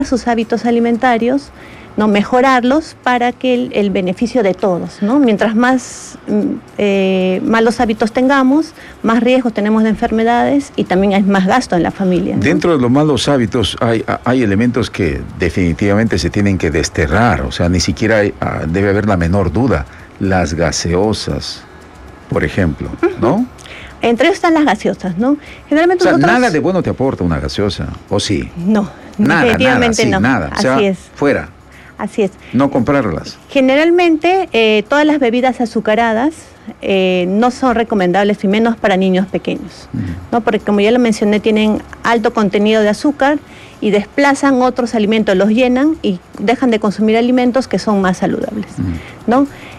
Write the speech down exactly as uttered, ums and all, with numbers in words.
sus hábitos alimentarios, ¿no? Mejorarlos para que el, el beneficio de todos, ¿no? Mientras más eh, malos hábitos tengamos, más riesgos tenemos de enfermedades y también hay más gasto en la familia, ¿no? Dentro de los malos hábitos hay, hay elementos que definitivamente se tienen que desterrar, o sea, ni siquiera hay, debe haber la menor duda. Las gaseosas, por ejemplo, ¿no? Uh-huh. Entre ellos están las gaseosas, ¿no? Generalmente o sea, nosotros... nada de bueno te aporta una gaseosa, ¿o sí? No, nada, definitivamente nada, sí, no. nada. O sea, así es. Fuera. Así es. No comprarlas. Generalmente eh, todas las bebidas azucaradas eh, no son recomendables y menos para niños pequeños, uh-huh. ¿no? Porque como ya lo mencioné, tienen alto contenido de azúcar y desplazan otros alimentos, los llenan y dejan de consumir alimentos que son más saludables, uh-huh. ¿no?